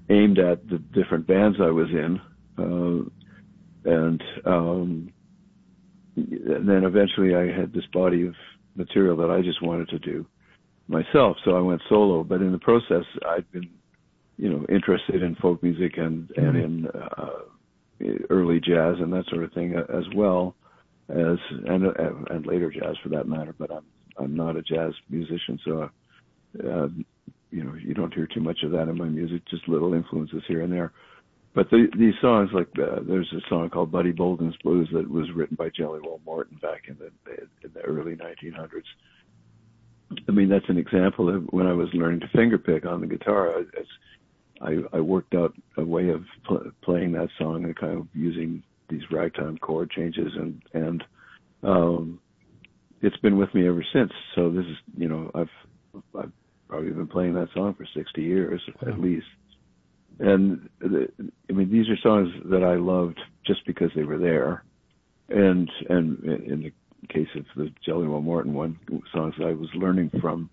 aimed at the different bands I was in, and then eventually I had this body of material that I just wanted to do myself, so I went solo. But in the process, I'd been, interested in folk music and in early jazz and that sort of thing, as well as and later jazz for that matter. But I'm not a jazz musician, so you don't hear too much of that in my music, just little influences here and there. But these songs, like there's a song called Buddy Bolden's Blues that was written by Jelly Roll Morton back in the early 1900s. I mean, that's an example of when I was learning to fingerpick on the guitar. I worked out a way of playing that song and kind of using these ragtime chord changes, and it's been with me ever since. So this is, I've probably been playing that song for 60 years at least. And these are songs that I loved just because they were there. And in the case of the Jelly Roll Morton one, songs that I was learning from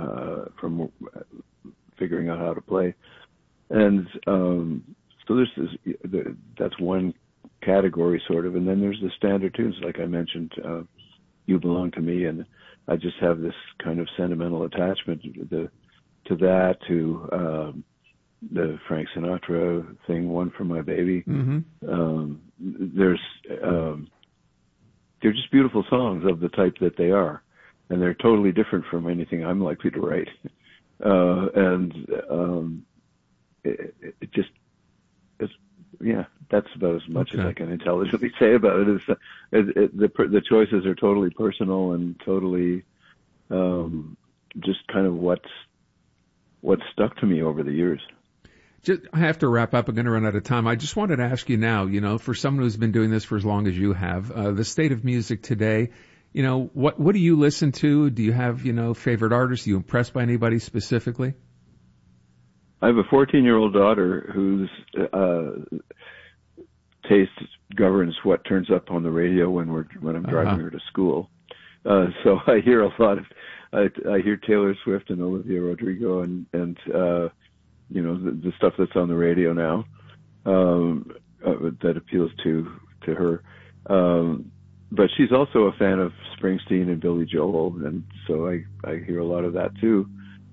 figuring out how to play. And so that's one category sort of. And then there's the standard tunes, like I mentioned, You Belong to Me, and I just have this kind of sentimental attachment to that, to the Frank Sinatra thing, One for My Baby. Mm-hmm. They're just beautiful songs of the type that they are, and they're totally different from anything I'm likely to write. That's about as much as I can intelligently say about it. The choices are totally personal and totally just kind of what's stuck to me over the years. I have to wrap up. I'm going to run out of time. I just wanted to ask you now, for someone who's been doing this for as long as you have, the state of music today, what do you listen to? Do you have, favorite artists? Are you impressed by anybody specifically? I have a 14-year-old daughter whose taste governs what turns up on the radio when I'm driving her to school. So I hear a lot of, I hear Taylor Swift and Olivia Rodrigo and the stuff that's on the radio now, that appeals to her. But she's also a fan of Springsteen and Billy Joel, and so I hear a lot of that too.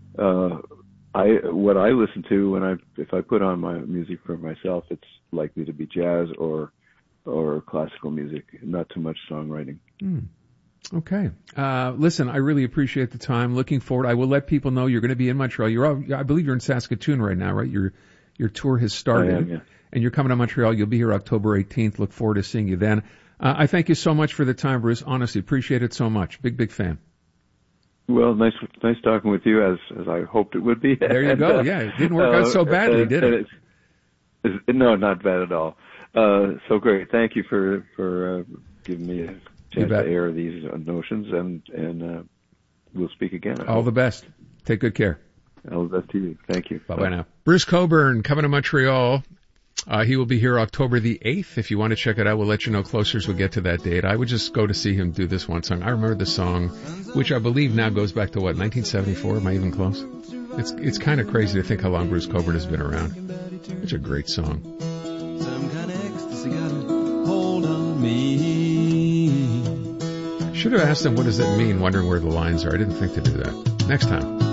What I listen to if I put on my music for myself, it's likely to be jazz or classical music, not too much songwriting. Okay. Listen, I really appreciate the time. Looking forward. I will let people know you're going to be in Montreal. I believe you're in Saskatoon right now, right? Your tour has started. I am, yeah. And you're coming to Montreal. You'll be here October 18th. Look forward to seeing you then. I thank you so much for the time, Bruce. Honestly, appreciate it so much. Big fan. Well, nice talking with you, as I hoped it would be. There you go. Yeah, it didn't work out so badly, did it? No, not bad at all. So great. Thank you for giving me a chance to air these notions, and we'll speak again. All the best. Take good care. All the best to you. Thank you. Bye now. Bruce Cockburn coming to Montreal. He will be here October the 8th. If you want to check it out, we'll let you know closer as we get to that date. I would just go to see him do this one song. I remember the song, which I believe now goes back to 1974? Am I even close? It's kind of crazy to think how long Bruce Cockburn has been around. It's a great song. Some kind of ecstasy got a hold on me. Should have asked him what does that mean, wondering where the lines are. I didn't think to do that. Next time.